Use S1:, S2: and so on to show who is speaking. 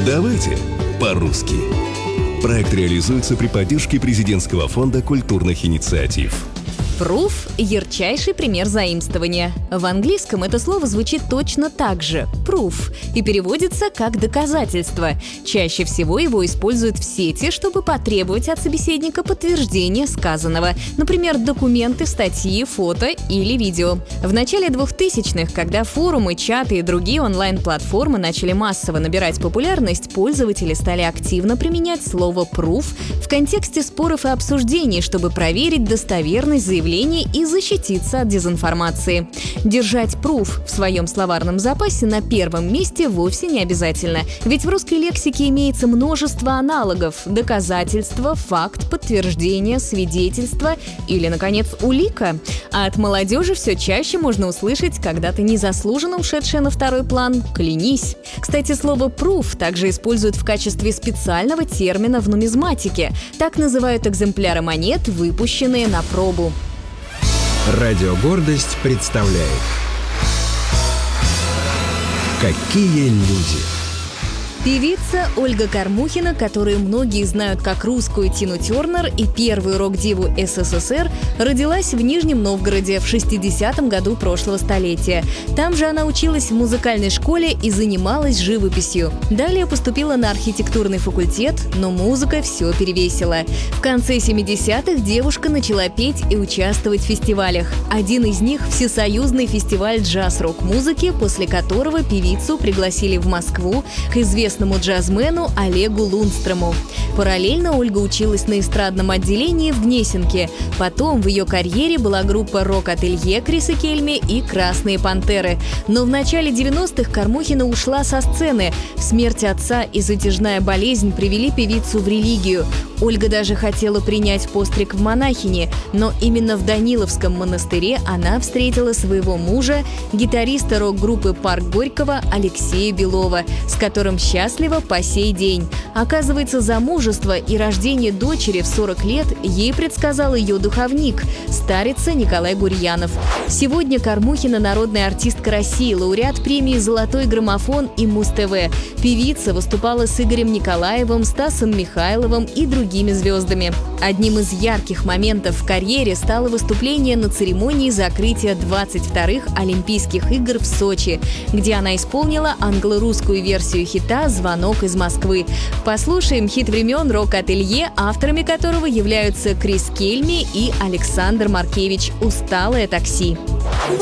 S1: Давайте по-русски. Проект реализуется при поддержке Президентского фонда культурных инициатив.
S2: Proof – ярчайший пример заимствования. В английском это слово звучит точно так же – proof, и переводится как «доказательство». Чаще всего его используют в сети, чтобы потребовать от собеседника подтверждения сказанного, например, документы, статьи, фото или видео. В начале 2000-х, когда форумы, чаты и другие онлайн-платформы начали массово набирать популярность, пользователи стали активно применять слово proof в контексте споров и обсуждений, чтобы проверить достоверность заявления и защититься от дезинформации. Держать proof в своем словарном запасе на первом месте вовсе не обязательно, ведь в русской лексике имеется множество аналогов – доказательство, факт, подтверждение, свидетельство или, наконец, улика. А от молодежи все чаще можно услышать когда-то незаслуженно ушедшее на второй план «клянись». Кстати, слово proof также используют в качестве специального термина в нумизматике. Так называют экземпляры монет, выпущенные на пробу.
S3: Радио «Гордость» представляет «Какие люди».
S2: Певица Ольга Кормухина, которую многие знают как русскую Тину Тернер и первую рок-диву СССР, родилась в Нижнем Новгороде в 60-м году прошлого столетия. Там же она училась в музыкальной школе и занималась живописью. Далее поступила на архитектурный факультет, но музыка все перевесила. В конце 70-х девушка начала петь и участвовать в фестивалях. Один из них – всесоюзный фестиваль джаз-рок-музыки, после которого певицу пригласили в Москву к известному джазмену Олегу Лундстрому. Параллельно Ольга училась на эстрадном отделении в Гнесинке. Потом в ее карьере была группа рок-ателье Криса Кельми и «Красные пантеры». Но в начале 90-х Кормухина ушла со сцены. Смерть отца и затяжная болезнь привели певицу в религию. Ольга даже хотела принять постриг в монахини, но именно в Даниловском монастыре она встретила своего мужа, гитариста рок-группы «Парк Горького» Алексея Белова, с которым счастлива по сей день. Оказывается, замужество и рождение дочери в 40 лет ей предсказал ее духовник, старица Николай Гурьянов. Сегодня Кормухина – народная артистка России, лауреат премии «Золотой граммофон» и Муз-ТВ. Певица выступала с Игорем Николаевым, Стасом Михайловым и другими звездами. Одним из ярких моментов в карьере стало выступление на церемонии закрытия 22-х Олимпийских игр в Сочи, где она исполнила англо-русскую версию хита «Звонок из Москвы». Послушаем хит времен рок-ателье, авторами которого являются Крис Кельми и Александр Маркевич «Усталое такси».